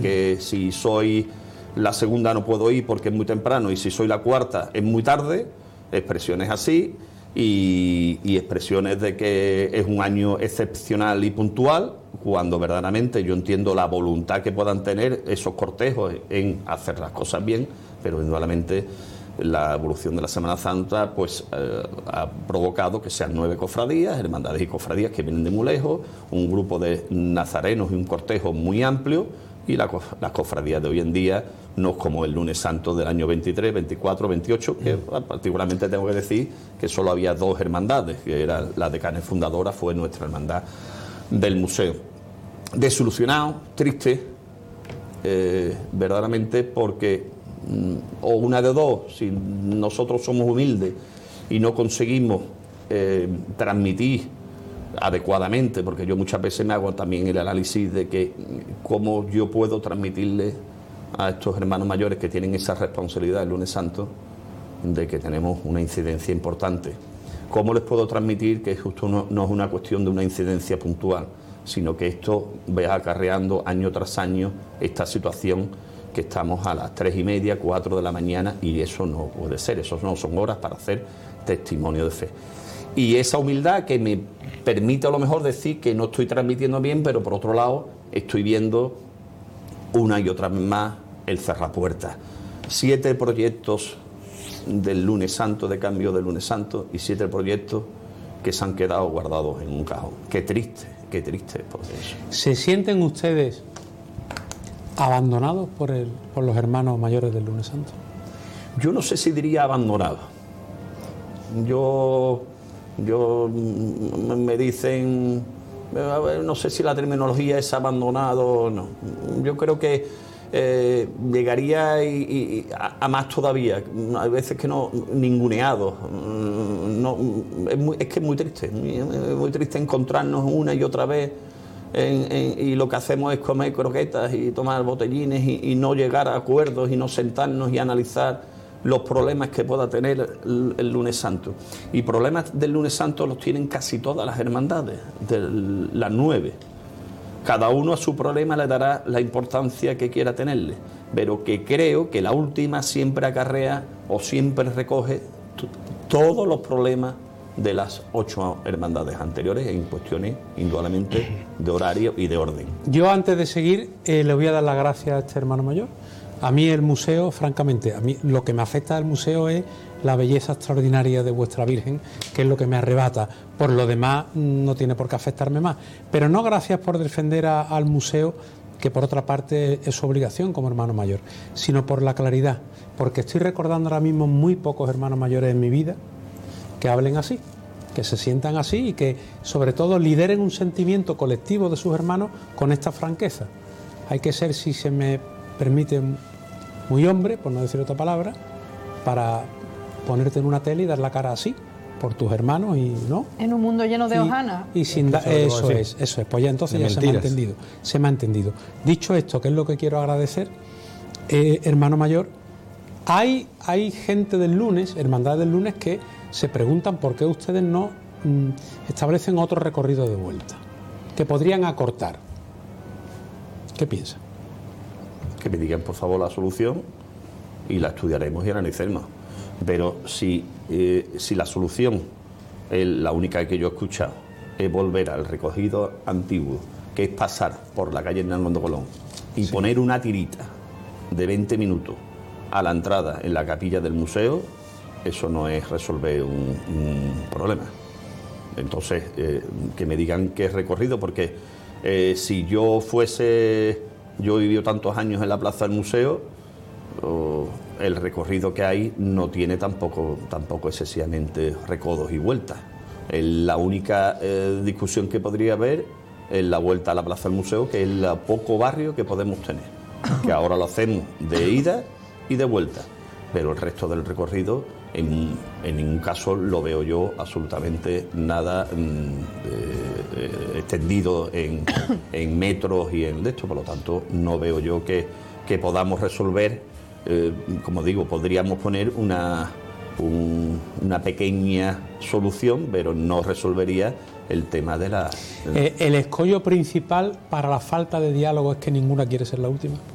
que si soy la segunda no puedo ir porque es muy temprano y si soy la cuarta es muy tarde, expresiones así y expresiones de que es un año excepcional y puntual, cuando verdaderamente yo entiendo la voluntad que puedan tener esos cortejos en hacer las cosas bien, pero indudablemente la evolución de la Semana Santa pues ha provocado que sean 9 cofradías, hermandades y cofradías que vienen de muy lejos, un grupo de nazarenos y un cortejo muy amplio, y las cofradías de hoy en día no es como el lunes santo del año 23, 24, 28, que particularmente tengo que decir que solo había 2 hermandades, que era la decana fundadora, fue nuestra hermandad del museo. Desilusionado, triste, verdaderamente, porque o una de dos, si nosotros somos humildes y no conseguimos transmitir adecuadamente, porque yo muchas veces me hago también el análisis de que cómo yo puedo transmitirle a estos hermanos mayores que tienen esa responsabilidad el lunes santo, de que tenemos una incidencia importante, cómo les puedo transmitir que justo no es una cuestión de una incidencia puntual, sino que esto vaya acarreando año tras año esta situación, que estamos a las 3:30, 4 de la mañana, y eso no puede ser, eso no son horas para hacer testimonio de fe. Y esa humildad que me permite a lo mejor decir que no estoy transmitiendo bien, pero por otro lado estoy viendo una y otra vez más el cerrapuertas. 7 proyectos del lunes santo, de cambio del lunes santo, y 7 proyectos que se han quedado guardados en un cajón. Qué triste por eso. ¿Se sienten ustedes abandonados por los hermanos mayores del lunes santo? Yo no sé si diría abandonado. Yo me dicen, no sé si la terminología es abandonado o no. Yo creo que llegaría a más todavía. Hay veces que no, ninguneado. No, es que es muy triste encontrarnos una y otra vez y lo que hacemos es comer croquetas y tomar botellines y no llegar a acuerdos y no sentarnos y analizar los problemas que pueda tener el lunes santo. Y problemas del lunes santo los tienen casi todas las hermandades, de las 9. Cada uno a su problema le dará la importancia que quiera tenerle, pero que creo que la última siempre acarrea o siempre recoge todos los problemas de las 8 hermandades anteriores en cuestiones indudablemente de horario y de orden. Yo, antes de seguir, le voy a dar las gracias a este hermano mayor. A mí el museo, francamente, a mí lo que me afecta del museo es la belleza extraordinaria de vuestra Virgen, que es lo que me arrebata. Por lo demás no tiene por qué afectarme más. Pero no gracias por defender al museo, que por otra parte es su obligación como hermano mayor, sino por la claridad. Porque estoy recordando ahora mismo muy pocos hermanos mayores en mi vida que hablen así, que se sientan así y que sobre todo lideren un sentimiento colectivo de sus hermanos con esta franqueza. Hay que ser, si se me permite, muy hombre, por no decir otra palabra, para ponerte en una tele y dar la cara así por tus hermanos, y no en un mundo lleno de hojanas y sin eso es, pues ya entonces ya se me ha entendido. Dicho esto, que es lo que quiero agradecer, hermano mayor, hay gente del lunes, hermandad del lunes, que se preguntan por qué ustedes no establecen otro recorrido de vuelta, que podrían acortar. ¿Qué piensan? Que me digan por favor la solución y la estudiaremos y analizaremos. Pero si la solución, la única que yo he escuchado, es volver al recogido antiguo, que es pasar por la calle Hernando Colón y poner una tirita de 20 minutos a la entrada en la capilla del museo, eso no es resolver un problema. Entonces, que me digan qué es recorrido, porque si yo he vivido tantos años en la plaza del museo, el recorrido que hay no tiene tampoco excesivamente recodos y vueltas. La única discusión que podría haber es la vuelta a la plaza del museo, que es el poco barrio que podemos tener, que ahora lo hacemos de ida y de vuelta, pero el resto del recorrido en ningún caso lo veo yo absolutamente nada extendido en metros y en esto, por lo tanto no veo yo que podamos resolver. Como digo, podríamos poner una pequeña solución, pero no resolvería el tema de la... El escollo principal para la falta de diálogo es que ninguna quiere ser la última.